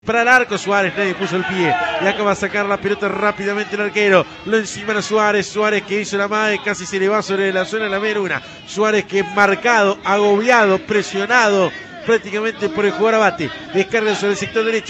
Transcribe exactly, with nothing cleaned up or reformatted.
Para el arco Suárez, nadie puso el pie y acaba de sacar la pelota rápidamente el arquero, lo encima a Suárez, Suárez que hizo la madre, casi se le va sobre la zona de la meruna, Suárez que marcado, agobiado, presionado prácticamente por el jugador Abate, descarga sobre el sector derecho.